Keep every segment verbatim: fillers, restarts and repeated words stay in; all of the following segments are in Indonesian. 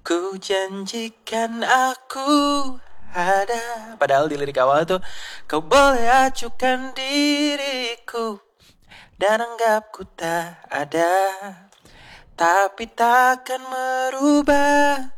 Ku janjikan aku ada. Padahal di lirik awal tuh, kau boleh acuhkan diriku dan anggap ku tak ada, tapi takkan merubah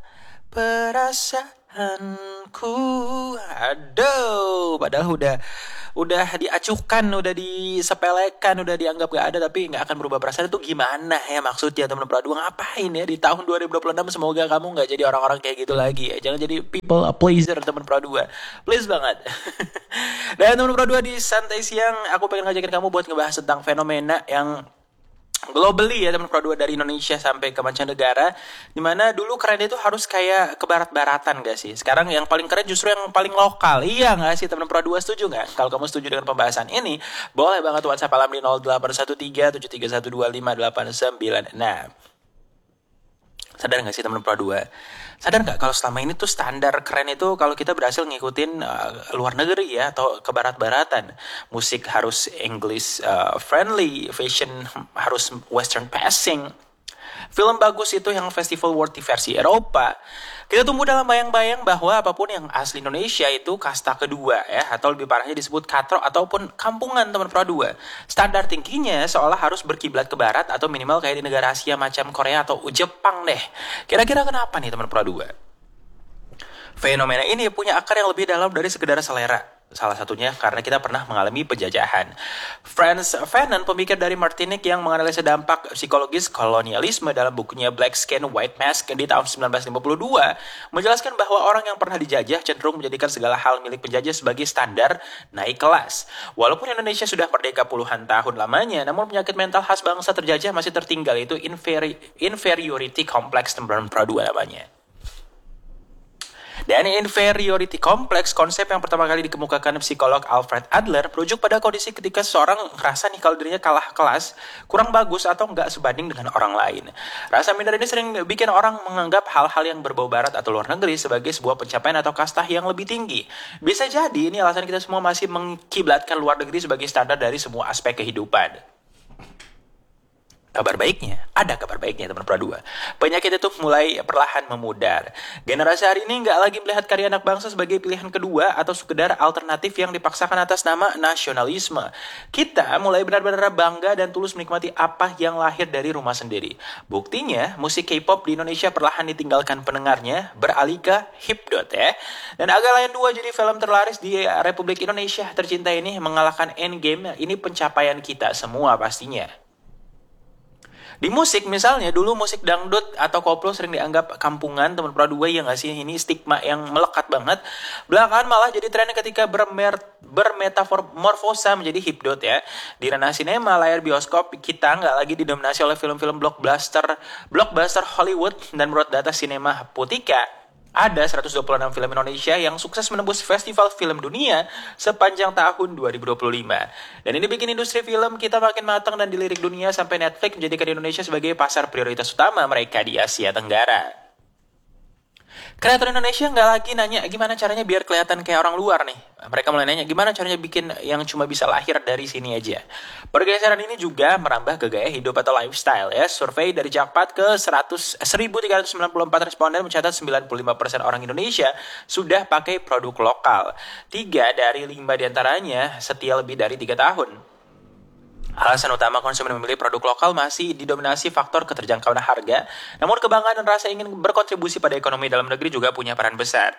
perasaanku. Aduh, padahal udah udah diacuhkan, udah disepelekan, udah dianggap gak ada, tapi gak akan berubah perasaan. Itu gimana ya maksudnya teman Pradua? Ngapain ya di tahun dua ribu dua puluh enam? Semoga kamu gak jadi orang-orang kayak gitu lagi ya. Jangan jadi people pleaser teman Pradua, please banget. Dan teman Pradua, di santai siang aku pengen ngajakin kamu buat ngebahas tentang fenomena yang globally ya teman Pro dua, dari Indonesia sampai ke mancanegara. Dimana dulu keren itu harus kayak ke barat-baratan gak sih? Sekarang yang paling keren justru yang paling lokal. Iya gak sih teman Pro dua, setuju gak? Kalau kamu setuju dengan pembahasan ini, boleh banget WhatsApp alam di nol delapan satu tiga tujuh tiga satu dua lima delapan sembilan. Nah, sadar gak sih teman Pro dua? Sadar gak kalau selama ini tuh standar keren itu kalau kita berhasil ngikutin uh, luar negeri ya, atau ke barat-baratan. Musik harus English uh, friendly, fashion harus western passing. Film bagus itu yang festival worthy versi Eropa. Kita tumbuh dalam bayang-bayang bahwa apapun yang asli Indonesia itu kasta kedua ya, atau lebih parahnya disebut katro ataupun kampungan teman Pro dua. Standar tingginya seolah harus berkiblat ke barat atau minimal kayak di negara Asia macam Korea atau Jepang deh. Kira-kira kenapa nih teman Pro dua? Fenomena ini punya akar yang lebih dalam dari sekedar selera. Salah satunya karena kita pernah mengalami penjajahan. Frans Fanon, pemikir dari Martinique yang menganalisa dampak psikologis kolonialisme dalam bukunya Black Skin, White Mask di tahun sembilan belas lima puluh dua, menjelaskan bahwa orang yang pernah dijajah cenderung menjadikan segala hal milik penjajah sebagai standar naik kelas. Walaupun Indonesia sudah merdeka puluhan tahun lamanya, namun penyakit mental khas bangsa terjajah masih tertinggal, yaitu inferi- inferiority complex teman Pro dua namanya. Dan inferiority complex, konsep yang pertama kali dikemukakan psikolog Alfred Adler, merujuk pada kondisi ketika seorang ngerasa nih kalau dirinya kalah kelas, kurang bagus atau nggak sebanding dengan orang lain. Rasa minder ini sering bikin orang menganggap hal-hal yang berbau barat atau luar negeri sebagai sebuah pencapaian atau kasta yang lebih tinggi. Bisa jadi ini alasan kita semua masih mengkiblatkan luar negeri sebagai standar dari semua aspek kehidupan. Kabar baiknya, ada kabar baiknya teman Pro dua. Penyakit itu mulai perlahan memudar. Generasi hari ini nggak lagi melihat karya anak bangsa sebagai pilihan kedua atau sekedar alternatif yang dipaksakan atas nama nasionalisme. Kita mulai benar-benar bangga dan tulus menikmati apa yang lahir dari rumah sendiri. Buktinya, musik K-pop di Indonesia perlahan ditinggalkan pendengarnya, beralih ke hipdot ya. Dan Agak Layan dua jadi film terlaris di Republik Indonesia tercinta ini, mengalahkan Endgame. Ini pencapaian kita semua pastinya. Di musik misalnya, dulu musik dangdut atau koplo sering dianggap kampungan teman Pro dua, ya nggak sih? Ini stigma yang melekat banget. Belakangan malah jadi tren ketika bermer bermetamorfosa menjadi hipdot ya. Di ranah sinema, layar bioskop kita nggak lagi didominasi oleh film-film blockbuster blockbuster Hollywood, dan menurut data Sinema Putika, ada seratus dua puluh enam film Indonesia yang sukses menembus festival film dunia sepanjang tahun dua ribu dua puluh lima. Dan ini bikin industri film kita makin matang dan dilirik dunia sampai Netflix menjadikan Indonesia sebagai pasar prioritas utama mereka di Asia Tenggara. Kreator Indonesia nggak lagi nanya gimana caranya biar kelihatan kayak orang luar nih. Mereka mulai nanya gimana caranya bikin yang cuma bisa lahir dari sini aja. Pergeseran ini juga merambah ke gaya hidup atau lifestyle ya. Survei dari Jakpat ke seribu tiga ratus sembilan puluh empat responden mencatat sembilan puluh lima persen orang Indonesia sudah pakai produk lokal. Tiga dari lima diantaranya setia lebih dari tiga tahun. Alasan utama konsumen memilih produk lokal masih didominasi faktor keterjangkauan harga, namun kebanggaan dan rasa ingin berkontribusi pada ekonomi dalam negeri juga punya peran besar.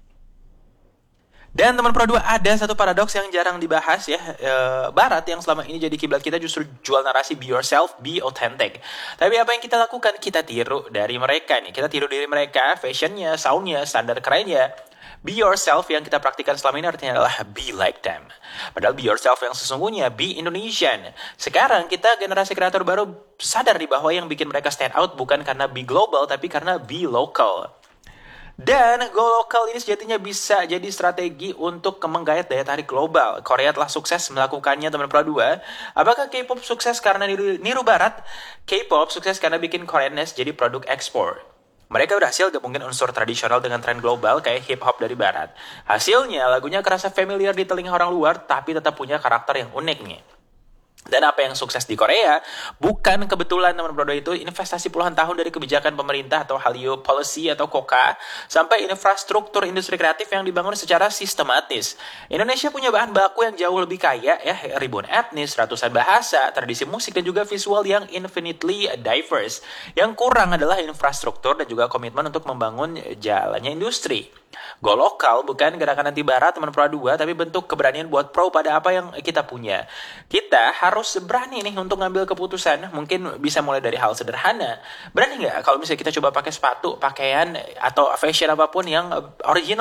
Dan teman Pro dua, ada satu paradoks yang jarang dibahas ya. E, Barat yang selama ini jadi kiblat kita justru jual narasi be yourself, be authentic. Tapi apa yang kita lakukan? Kita tiru dari mereka nih. Kita tiru dari mereka, fashionnya, soundnya, standar kerennya. Be yourself yang kita praktikkan selama ini artinya adalah be like them. Padahal be yourself yang sesungguhnya be Indonesian. Sekarang kita generasi kreator baru sadar di bahwa yang bikin mereka stand out bukan karena be global, tapi karena be local. Dan go local ini sejatinya bisa jadi strategi untuk menggait daya tarik global. Korea telah sukses melakukannya teman Pro dua. Apakah K-pop sukses karena niru, niru barat? K-pop sukses karena bikin Koreanness jadi produk ekspor. Mereka berhasil gabungin unsur tradisional dengan tren global kayak hip-hop dari barat. Hasilnya, lagunya kerasa familiar di telinga orang luar, tapi tetap punya karakter yang unik nih. Dan apa yang sukses di Korea bukan kebetulan, teman Pro dua, itu investasi puluhan tahun dari kebijakan pemerintah atau Hallyu Policy atau KOKA sampai infrastruktur industri kreatif yang dibangun secara sistematis. Indonesia punya bahan baku yang jauh lebih kaya ya, ribuan etnis, ratusan bahasa, tradisi musik dan juga visual yang infinitely diverse. Yang kurang adalah infrastruktur dan juga komitmen untuk membangun jalannya industri. Go lokal bukan gerakan anti barat, teman Pro dua, tapi bentuk keberanian buat pro pada apa yang kita punya. Kita harus berani nih untuk ngambil keputusan. Mungkin bisa mulai dari hal sederhana. Berani nggak kalau misalnya kita coba pakai sepatu, pakaian, atau fashion apapun yang original